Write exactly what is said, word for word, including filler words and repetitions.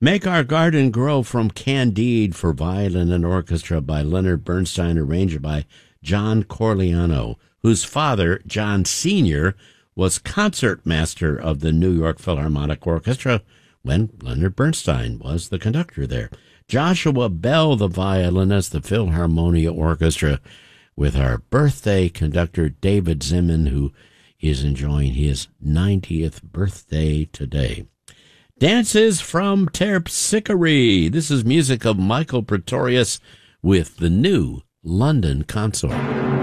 Make Our Garden Grow from Candide for violin and orchestra by Leonard Bernstein, arranged by John Corigliano, whose father, John Senior, was concertmaster of the New York Philharmonic Orchestra when Leonard Bernstein was the conductor there. Joshua Bell, the violinist, the Philharmonia Orchestra, with our birthday conductor, David Zimin, who is enjoying his ninetieth birthday today. Dances from Terpsichore. This is music of Michael Pretorius with the new London Consort.